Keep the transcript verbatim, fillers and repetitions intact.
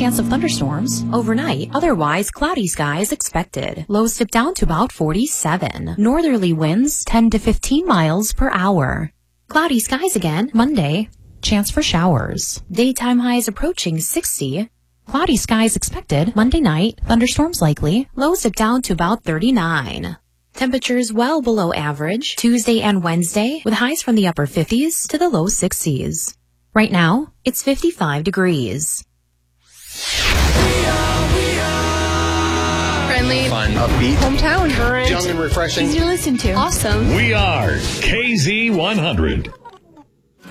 chance of thunderstorms. Overnight, otherwise cloudy skies expected. Lows dip down to about forty-seven. Northerly winds ten to fifteen miles per hour. Cloudy skies again Monday. Chance for showers. Daytime highs approaching sixty. Cloudy skies expected Monday night. Thunderstorms likely. Lows dip down to about thirty-nine. Temperatures well below average Tuesday and Wednesday with highs from the upper fifties to the low sixties. Right now, it's fifty-five degrees. Friendly, fun, upbeat, hometown, current, young and refreshing, easy to listen to, awesome. We are K Z one hundred.